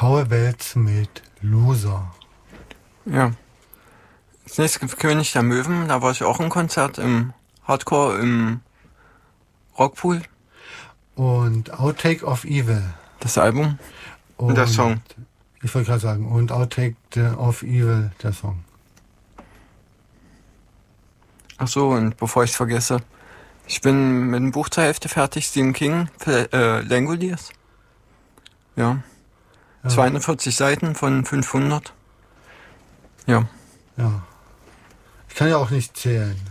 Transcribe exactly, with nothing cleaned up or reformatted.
Power-Ballads mit Loser. Ja. Das nächste König der Möwen, da war ich auch im Konzert im Hardcore, im Rockpool. Und Outtake of Evil. Das Album und, und der Song. Ich wollte gerade sagen, und Outtake of Evil, der Song. Ach so, und bevor ich es vergesse, ich bin mit dem Buch zur Hälfte fertig, Stephen King, äh, Langoliers. Ja. ja. zweiundvierzig Seiten von fünfhundert. Ja. Ja. Ich kann ja auch nicht zählen.